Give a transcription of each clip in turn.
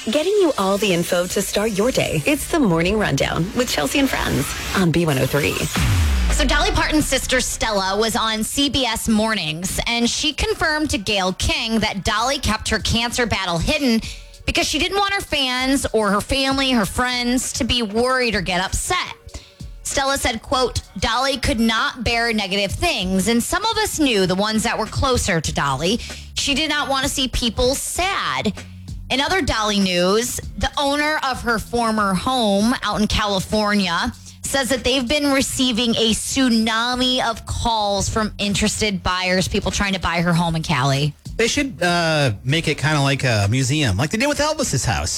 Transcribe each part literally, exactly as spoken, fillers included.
Getting you all the info to start your day. It's the Morning Rundown with Chelsea and Friends on B one oh three. So Dolly Parton's sister Stella was on C B S Mornings, and she confirmed to Gayle King that Dolly kept her cancer battle hidden because she didn't want her fans or her family, her friends, to be worried or get upset. Stella said, quote, Dolly could not bear negative things, and some of us knew, the ones that were closer to Dolly, she did not want to see people sad. In other Dolly news, the owner of her former home out in California says that they've been receiving a tsunami of calls from interested buyers, people trying to buy her home in Cali. They should uh, make it kind of like a museum, like they did with Elvis's house.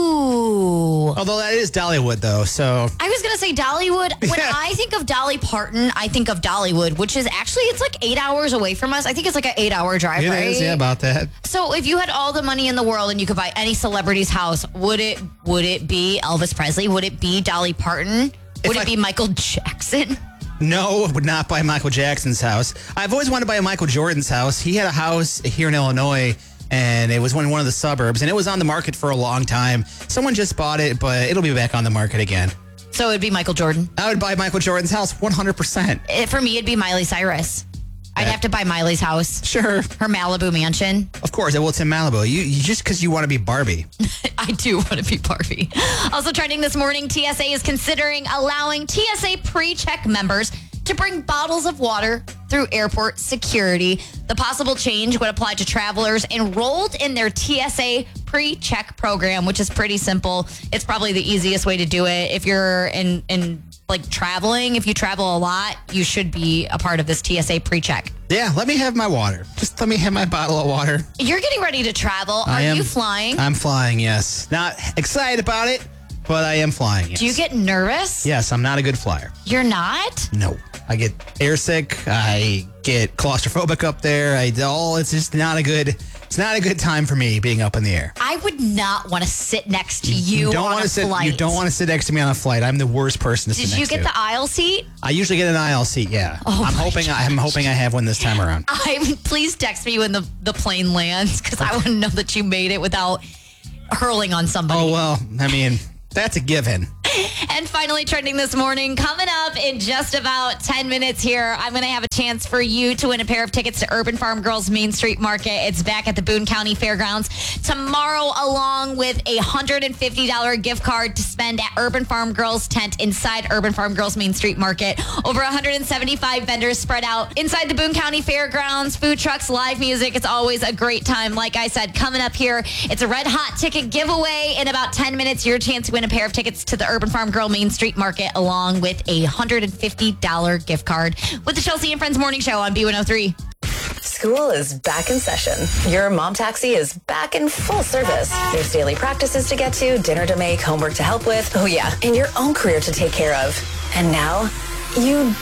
Ooh. Although that is Dollywood, though, so... I was going to say Dollywood. When Yeah. I think of Dolly Parton, I think of Dollywood, which is actually, it's like eight hours away from us. I think it's like an eight-hour drive, It right? is, yeah, about that. So if you had all the money in the world and you could buy any celebrity's house, would it would it be Elvis Presley? Would it be Dolly Parton? Would If it I- be Michael Jackson? No, I would not buy Michael Jackson's house. I've always wanted to buy Michael Jordan's house. He had a house here in Illinois, and it was in one of the suburbs, and it was on the market for a long time. Someone just bought it, but it'll be back on the market again. So it would be Michael Jordan. I would buy Michael Jordan's house one hundred percent. It, for me, it'd be Miley Cyrus. I'd have to buy Miley's house. Sure. Her Malibu mansion. Of course, well, it's in Malibu. You, you just because you want to be Barbie. I do want to be Barbie. Also trending this morning, T S A is considering allowing T S A pre-check members to bring bottles of water through airport security. The possible change would apply to travelers enrolled in their T S A pre-check program, which is pretty simple. It's probably the easiest way to do it. If you're in, in like traveling, if you travel a lot, you should be a part of this T S A pre-check. Yeah, let me have my water. Just let me have my bottle of water. You're getting ready to travel. Are I am, you flying? I'm flying, yes. Not excited about it, but I am flying, yes. Do you get nervous? Yes, I'm not a good flyer. You're not? No. I get airsick. I get claustrophobic up there. I all. It's just not a good. It's not a good time for me being up in the air. I would not want to sit next to you, don't on want a to sit. flight. You don't want to sit next to me on a flight. I'm the worst person to Did sit you next get to. the aisle seat? I usually get an aisle seat. Yeah. Oh I'm my hoping. I, I'm hoping I have one this time around. I'm. Please text me when the, the plane lands because I want to know that you made it without hurling on somebody. Oh well. I mean, that's a given. And finally, trending this morning, coming up in just about ten minutes here, I'm going to have a chance for you to win a pair of tickets to Urban Farm Girls Main Street Market. It's back at the Boone County Fairgrounds tomorrow, along with a one hundred fifty dollars gift card to spend at Urban Farm Girls tent inside Urban Farm Girls Main Street Market. Over one hundred seventy-five vendors spread out inside the Boone County Fairgrounds, food trucks, live music. It's always a great time. Like I said, coming up here, it's a red hot ticket giveaway. In about ten minutes, your chance to win a pair of tickets to the Urban Farm Girl Main Street Market, along with a one hundred fifty dollars gift card with the Chelsea and Friends Morning Show on B one oh three. School is back in session. Your mom taxi is back in full service. There's daily practices to get to, dinner to make, homework to help with. Oh yeah, and your own career to take care of. And now you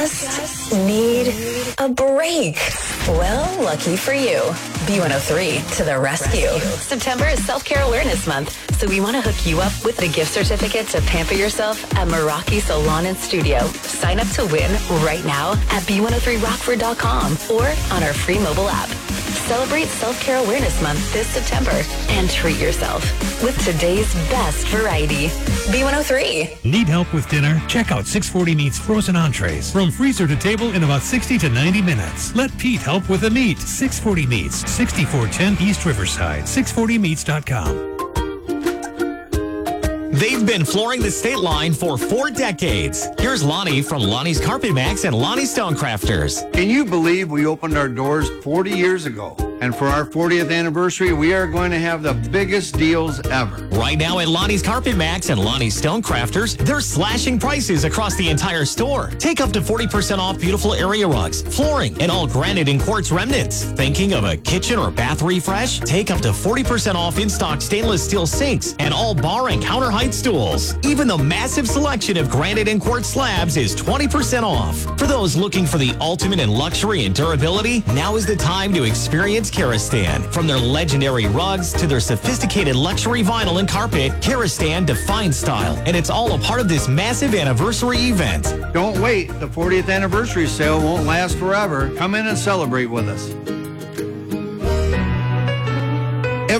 just need a break. Well, lucky for you, B one oh three to the rescue. September is Self-Care Awareness Month, so we want to hook you up with a gift certificate to pamper yourself at Meraki Salon and Studio. Sign up to win right now at b one oh three rockford dot com or on our free mobile app. Celebrate Self-Care Awareness Month this September and treat yourself with today's best variety. B one oh three. Need help with dinner? Check out six forty Meats Frozen Entrees. From freezer to table in about sixty to ninety minutes. Let Pete help with the meat. six forty Meats, sixty-four ten East Riverside. six forty meats dot com. They've been flooring the state line for four decades. Here's Lonnie from Lonnie's Carpet Max and Lonnie Stonecrafters. Can you believe we opened our doors forty years ago? And for our fortieth anniversary, we are going to have the biggest deals ever. Right now at Lonnie's Carpet Max and Lonnie's Stonecrafters, they're slashing prices across the entire store. Take up to forty percent off beautiful area rugs, flooring, and all granite and quartz remnants. Thinking of a kitchen or bath refresh? Take up to forty percent off in-stock stainless steel sinks and all bar and counter height stools. Even the massive selection of granite and quartz slabs is twenty percent off. For those looking for the ultimate in luxury and durability, now is the time to experience Karastan. From their legendary rugs to their sophisticated luxury vinyl and carpet, Karastan defines style, and it's all a part of this massive anniversary event. Don't wait. The fortieth anniversary sale won't last forever. Come in and celebrate with us.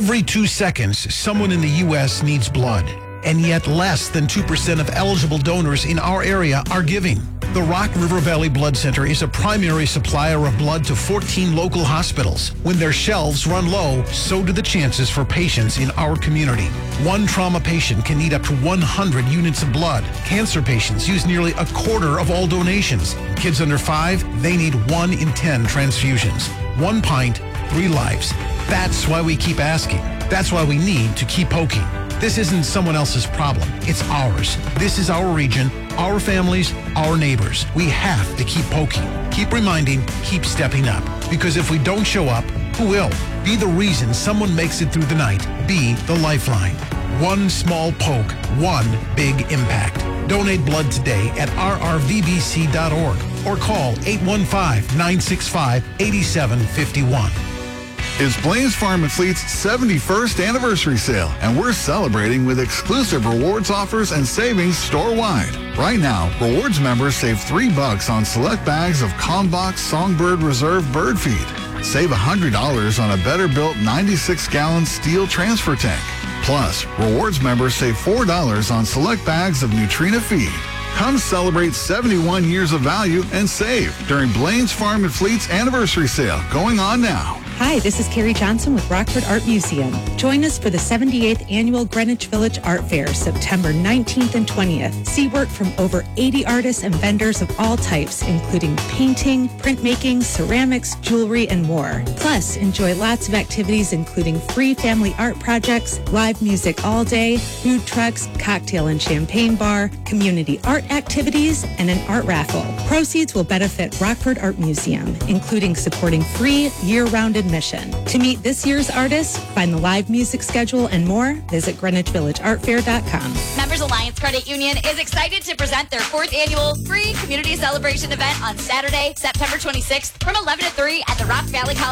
Every two seconds, someone in the U S needs blood. And yet less than two percent of eligible donors in our area are giving. The Rock River Valley Blood Center is a primary supplier of blood to fourteen local hospitals. When their shelves run low, so do the chances for patients in our community. One trauma patient can need up to one hundred units of blood. Cancer patients use nearly a quarter of all donations. Kids under five, they need one in ten transfusions. One pint, three lives. That's why we keep asking. That's why we need to keep poking. This isn't someone else's problem. It's ours. This is our region, our families, our neighbors. We have to keep poking, keep reminding, keep stepping up. Because if we don't show up, who will? Be the reason someone makes it through the night. Be the lifeline. One small poke, one big impact. Donate blood today at r r v b c dot org or call eight one five, nine six five, eight seven five one. It's Blaines Farm and Fleet's seventy-first anniversary sale, and we're celebrating with exclusive rewards offers and savings store-wide. Right now, rewards members save three bucks on select bags of Combox Songbird Reserve bird feed. Save one hundred dollars on a better-built ninety-six gallon steel transfer tank. Plus, rewards members save four dollars on select bags of Nutrina feed. Come celebrate seventy-one years of value and save during Blaines Farm and Fleet's anniversary sale going on now. Hi, this is Carrie Johnson with Rockford Art Museum. Join us for the seventy-eighth Annual Greenwich Village Art Fair, September nineteenth and twentieth. See work from over eighty artists and vendors of all types, including painting, printmaking, ceramics, jewelry, and more. Plus, enjoy lots of activities including free family art projects, live music all day, food trucks, cocktail and champagne bar, community art activities, and an art raffle. Proceeds will benefit Rockford Art Museum, including supporting free year-round admission. To meet this year's artists, find the live music schedule and more, visit greenwich village art fair dot com. Members Alliance Credit Union is excited to present their fourth annual free community celebration event on Saturday, September twenty-sixth from eleven to three at the Rock Valley College